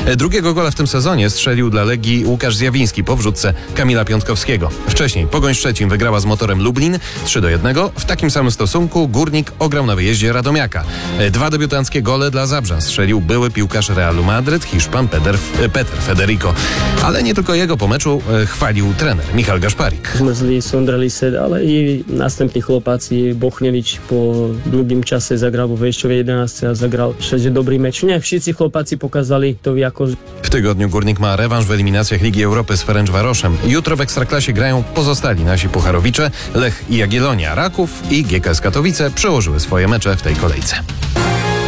Drugiego gola w tym sezonie strzelił dla Legii Łukasz Zjawiński po wrzutce Kamila Piątkowskiego. Wcześniej Pogoń Szczecin wygrała z Motorem Lublin 3-1. W takim samym stosunku Górnik ograł na wyjeździe Radomiaka. 2 debiutanckie gole dla Zabrzan strzelił były piłkarz Realu Madryt, Hiszpan Peter Federico. Ale nie tylko jego po meczu chwalił trener Michal Gašparík. Zmrzli, sondrali sa, ale i następni chłopacy. Bochniewicz po długim czasie zagrał w wejściowej 11 a zagrał przecież dobry mecz. Nie, wszyscy chłopacy pokazali to jako... W tygodniu Górnik ma rewanż w eliminacjach Ligi Europy z Ferencvaroszem. Jutro w Ekstraklasie grają pozostali nasi pucharowicze. Lech i Jagiellonia, Raków i GKS Katowice przełożyły swoje mecze w tej kolejce.